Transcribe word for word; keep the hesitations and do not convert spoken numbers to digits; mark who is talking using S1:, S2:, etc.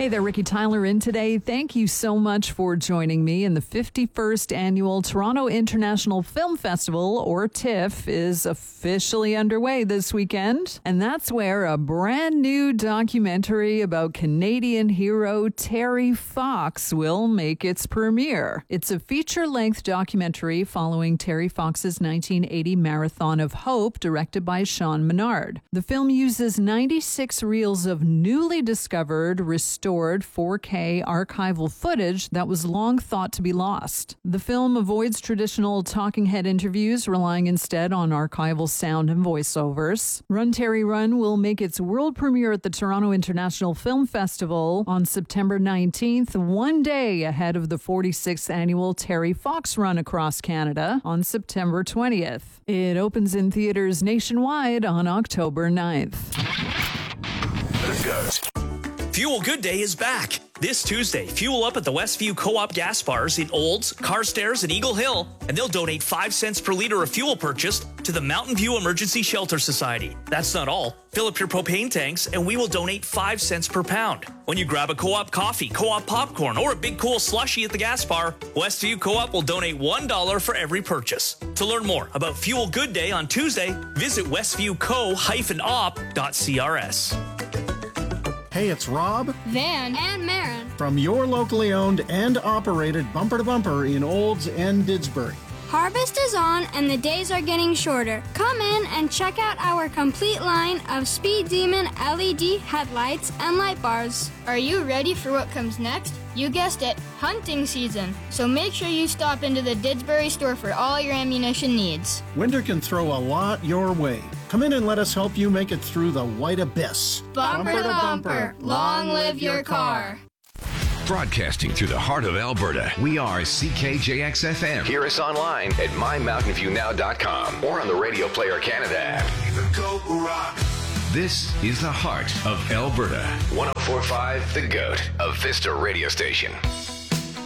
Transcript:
S1: Hey there, Ricky Tyler in today. Thank you so much for joining me. And the fifty-first Annual Toronto International Film Festival, or TIFF, is officially underway this weekend. And that's where a brand new documentary about Canadian hero Terry Fox will make its premiere. It's a feature-length documentary following Terry Fox's nineteen eighty Marathon of Hope, directed by Sean Menard. The film uses ninety-six reels of newly discovered, restored four K archival footage that was long thought to be lost. The film avoids traditional talking head interviews, relying instead on archival sound and voiceovers. Run Terry Run will make its world premiere at the Toronto International Film Festival on September nineteenth, one day ahead of the forty-sixth annual Terry Fox Run across Canada on September twentieth. It opens in theaters nationwide on October ninth.
S2: The Goat. Fuel Good Day is back. This Tuesday, fuel up at the Westview Co-op gas bars in Olds, Carstairs, and Eagle Hill, and they'll donate five cents per liter of fuel purchased to the Mountain View Emergency Shelter Society. That's not all. Fill up your propane tanks, and we will donate five cents per pound. When you grab a Co-op coffee, Co-op popcorn, or a big cool slushie at the gas bar, Westview Co-op will donate one dollar for every purchase. To learn more about Fuel Good Day on Tuesday, visit westview co dash op dot c r s.
S3: Hey, it's Rob,
S4: Van, and Marin
S3: from your locally owned and operated Bumper to Bumper in Olds and Didsbury.
S4: Harvest is on and the days are getting shorter. Come in and check out our complete line of Speed Demon L E D headlights and light bars. Are you ready for what comes next? You guessed it, hunting season. So make sure you stop into the Didsbury store for all your ammunition needs.
S3: Winter can throw a lot your way. Come in and let us help you make it through the white abyss.
S4: Bumper, bumper to bumper, long live your car.
S5: Broadcasting through the heart of Alberta, we are C K J X F M.
S6: Hear us online at my mountain view now dot com or on the Radio Player Canada app.
S5: This is the heart of Alberta.
S6: one oh four point five The Goat, a Vista radio station.